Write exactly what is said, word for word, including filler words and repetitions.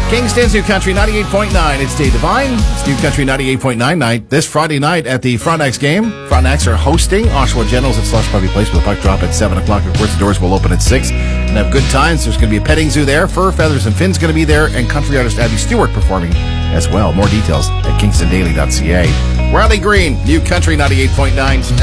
Kingston's New Country ninety-eight point nine. It's Dave Devine. It's New Country ninety-eight point nine night. This Friday night at the Frontenacs game. Frontenacs are hosting Oshawa Generals at Slush Puppy Place with a puck drop at seven o'clock. Of course, the doors will open at six. And have good times. There's going to be a petting zoo there. Fur, Feathers, and Fins going to be there. And country artist Abby Stewart performing as well. More details at kingston daily dot c a. Riley Green, New Country ninety-eight point nine.